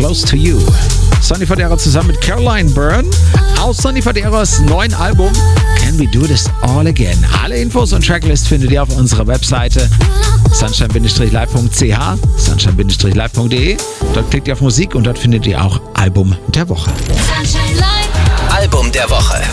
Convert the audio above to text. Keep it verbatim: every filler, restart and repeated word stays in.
Close to You. Sonny Fodera zusammen mit Caroline Byrne aus Sonny Foderas neuen Album Can We Do This All Again. Alle Infos und Tracklist findet ihr auf unserer Webseite sunshine live punkt c h, sunshine live punkt d e. Dort klickt ihr auf Musik und dort findet ihr auch Album der Woche. Album der Woche.